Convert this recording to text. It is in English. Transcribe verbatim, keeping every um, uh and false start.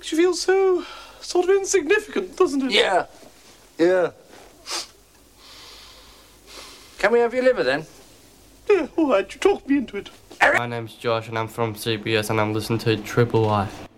makes you feel so sort of insignificant, doesn't it? Yeah. Yeah. Can we have your liver then? Yeah, all right, you talked me into it. My name's Josh and I'm from C B S and I'm listening to Triple Life.